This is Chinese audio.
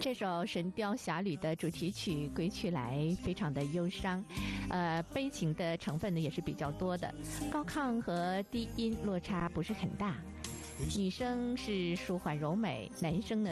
这首《神雕侠侣》的主题曲《归去来》非常的忧伤，悲情的成分呢也是比较多的，高亢和低音落差不是很大。女生是舒缓柔美，男生呢